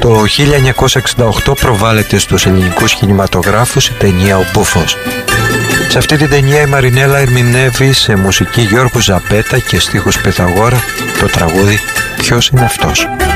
Το 1968 προβάλλεται στους ελληνικούς κινηματογράφους η ταινία «Ο Μπούφος». Σε αυτή την ταινία η Μαρινέλα ερμηνεύει σε μουσική Γιώργου Ζαπέτα και στίχους Πυθαγόρα το τραγούδι «Ποιος είναι αυτός».